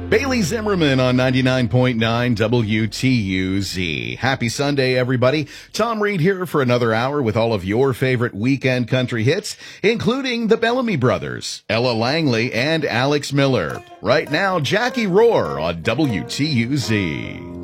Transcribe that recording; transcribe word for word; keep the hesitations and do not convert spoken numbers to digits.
Bailey Zimmerman on ninety-nine point nine W T U Z. Happy Sunday, everybody. Tom Reed here for another hour with all of your favorite weekend country hits, including the Bellamy Brothers, Ella Langley, and Alex Miller. Right now, Jackie Rohr on W T U Z.